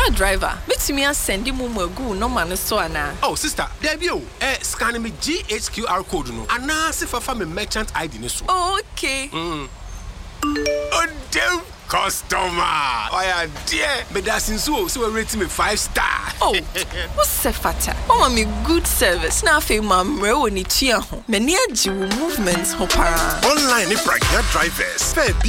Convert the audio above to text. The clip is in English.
Car driver, bet me send him go no man so ana. Oh, sister, there be scan me GHQR code no. Ana se fa me merchant ID ne so. Oh, okay. Oh, damn customer. Oh, yeah, dear. Me da since so rate me 5 star. Oh, what's fata? Oh, me good service. Na fe mamre woni tua ho. Me near movements ho para. Online ni pragya drivers.